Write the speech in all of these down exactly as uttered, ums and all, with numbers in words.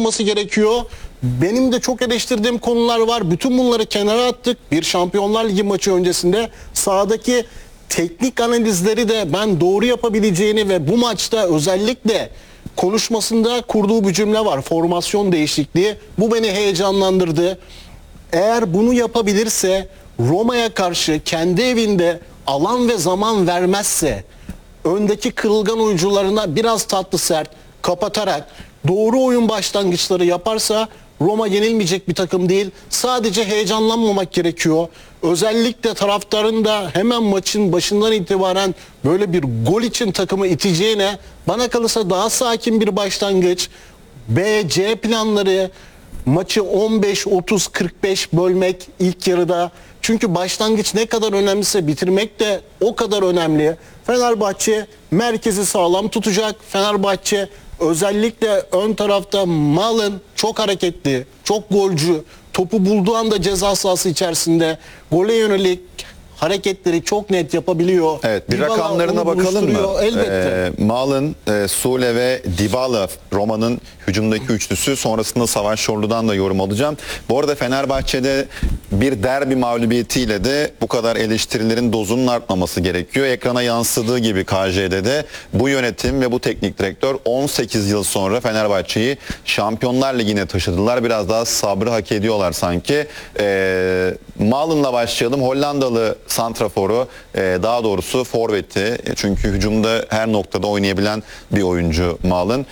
olması gerekiyor. Benim de çok eleştirdiğim konular var. Bütün bunları kenara attık. Bir Şampiyonlar Ligi maçı öncesinde sahadaki teknik analizleri de ben doğru yapabileceğini ve bu maçta özellikle konuşmasında kurduğu bir cümle var. Formasyon değişikliği. Bu beni heyecanlandırdı. Eğer bunu yapabilirse, Roma'ya karşı kendi evinde alan ve zaman vermezse, öndeki kırılgan oyuncularına biraz tatlı sert kapatarak doğru oyun başlangıçları yaparsa Roma yenilmeyecek bir takım değil. Sadece heyecanlanmamak gerekiyor. Özellikle taraftarın da hemen maçın başından itibaren böyle bir gol için takımı iteceğine, bana kalırsa daha sakin bir başlangıç, B C planları, maçı on beş otuz kırk beş bölmek ilk yarıda. Çünkü başlangıç ne kadar önemliyse bitirmek de o kadar önemli. Fenerbahçe merkezi sağlam tutacak. Fenerbahçe özellikle ön tarafta Malın çok hareketli, çok golcü. Topu bulduğu anda ceza sahası içerisinde gole yönelik hareketleri çok net yapabiliyor. Evet, bir Dybala rakamlarına onu bakalım mı? Elbette. Ee, Malın, e, Sule ve Dybala Roma'nın hücumdaki üçlüsü. Sonrasında Savaş Şorlu'dan da yorum alacağım. Bu arada Fenerbahçe'de bir derbi mağlubiyetiyle de bu kadar eleştirilerin dozunun artmaması gerekiyor. Ekrana yansıdığı gibi K J'de de bu yönetim ve bu teknik direktör on sekiz yıl sonra Fenerbahçe'yi Şampiyonlar Ligi'ne taşıdılar. Biraz daha sabrı hak ediyorlar sanki. Ee, Malın'la başlayalım. Hollandalı santraforu, e, daha doğrusu forveti. Çünkü hücumda her noktada oynayabilen bir oyuncu Malın.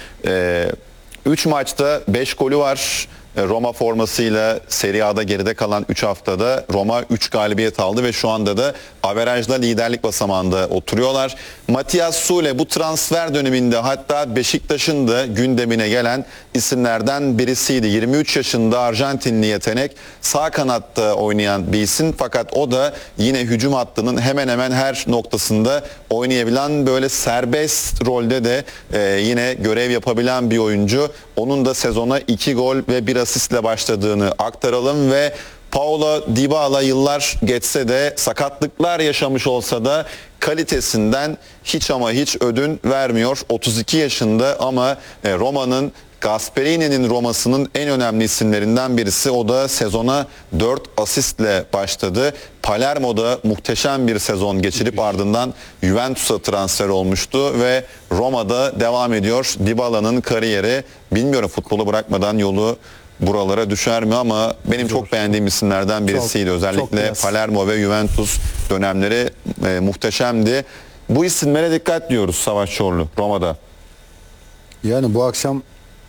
üç maçta beş golü var. Roma formasıyla Serie A'da geride kalan üç haftada Roma üç galibiyet aldı ve şu anda da averajla liderlik basamağında oturuyorlar. Matias Sule bu transfer döneminde hatta Beşiktaş'ın da gündemine gelen isimlerden birisiydi. yirmi üç yaşında Arjantinli yetenek, sağ kanatta oynayan bir isim, fakat o da yine hücum hattının hemen hemen her noktasında oynayabilen, böyle serbest rolde de e, yine görev yapabilen bir oyuncu. Onun da sezona iki gol ve bir asistle başladığını aktaralım ve Paulo Dybala yıllar geçse de, sakatlıklar yaşamış olsa da kalitesinden hiç ama hiç ödün vermiyor. otuz iki yaşında ama Roma'nın, Gasperini'nin Roma'sının en önemli isimlerinden birisi. O da sezona dört asistle başladı. Palermo'da muhteşem bir sezon geçirip ardından Juventus'a transfer olmuştu ve Roma'da devam ediyor Dybala'nın kariyeri. Bilmiyorum futbolu bırakmadan yolu buralara düşer mi, ama benim Zor. çok beğendiğim isimlerden birisiydi. Çok, Özellikle çok Palermo ve Juventus dönemleri e, muhteşemdi. Bu isimlere dikkat diyoruz Savaş Çorlu Roma'da. Yani bu akşam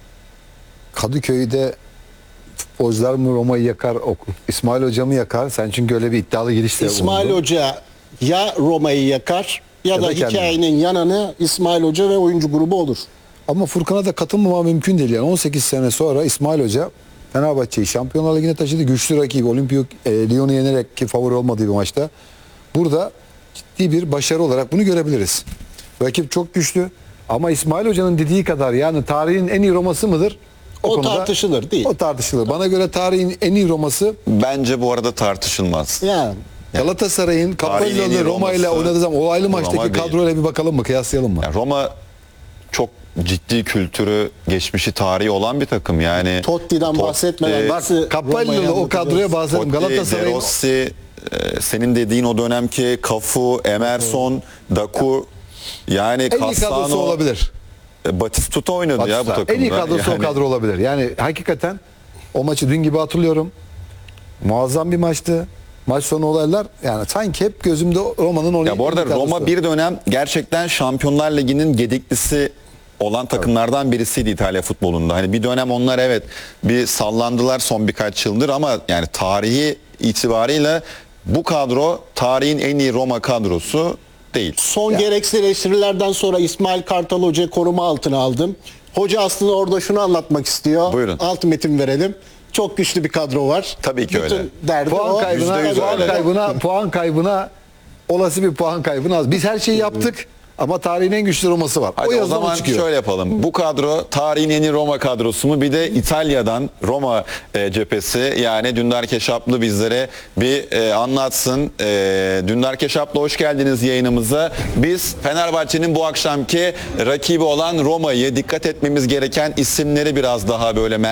Kadıköy'de futbolcular mı Roma'yı yakar, İsmail Hoca mı yakar? Sen çünkü öyle bir iddialı girişte İsmail bulundun. Hoca ya Roma'yı yakar ya, ya da, da hikayenin yananı İsmail Hoca ve oyuncu grubu olur. Ama Furkan'a da katılmama mümkün değil. Yani on sekiz sene sonra İsmail Hoca Fenerbahçe'yi Şampiyonlar Ligi'ne taşıdı. Güçlü rakibi Olimpiyok e, Lyon'u yenerek, ki favori olmadığı bir maçta. Burada ciddi bir başarı olarak bunu görebiliriz. Rakip çok güçlü ama İsmail Hoca'nın dediği kadar, yani tarihin en iyi Roma'sı mıdır? O, o tartışılır değil. O tartışılır. Bana göre tarihin en iyi Roma'sı bence bu arada tartışılmaz. Yani Galatasaray'ın Capello'lu Roma ile oynadığı zaman olaylı maçtaki kadroyla bir bakalım mı? Kıyaslayalım mı? Yani Roma çok ciddi kültürü, geçmişi, tarihi olan bir takım. Yani Totti'den Totti, bahsetmeden nasıl Capello'lu o kadroya bahsedelim. Galatasaray'ın, De Rossi, e, senin dediğin o dönemki Cafu, Emerson, Daku, yani en iyi kadrosu olabilir. Batistuta oynadı Batista. ya bu takımda. En iyi kadrosu yani o kadro olabilir. Yani hakikaten o maçı dün gibi hatırlıyorum. Muazzam bir maçtı. Maç sonu olaylar, yani sanki hep gözümde Roma'nın onu. Ya bu arada Roma bir dönem gerçekten Şampiyonlar Ligi'nin gediklisi olan takımlardan birisiydi İtalya futbolunda. Hani bir dönem onlar evet bir sallandılar son birkaç yıldır, ama yani tarihi itibarıyla bu kadro tarihin en iyi Roma kadrosu değil. Son ya. gereksiz eleştirilerden sonra İsmail Kartal Hoca koruma altına aldım. Hoca aslında orada şunu anlatmak istiyor. Buyurun. Alt metin verelim. Çok güçlü bir kadro var. Tabii ki Bütün öyle. derdi Puan o. kaybına, puan öyle. kaybına, puan kaybına, olası bir puan kaybına az. Biz her şeyi yaptık. Ama tarihin en güçlü Roma'sı var. Hadi o, o zaman çıkıyor. Şöyle yapalım. Bu kadro tarihin en iyi Roma kadrosu mu? Bir de İtalya'dan Roma e, cephesi, yani Dündar Keşaplı bizlere bir e, anlatsın. E, Dündar Keşaplı hoş geldiniz yayınımıza. Biz Fenerbahçe'nin bu akşamki rakibi olan Roma'yı, dikkat etmemiz gereken isimleri biraz daha böyle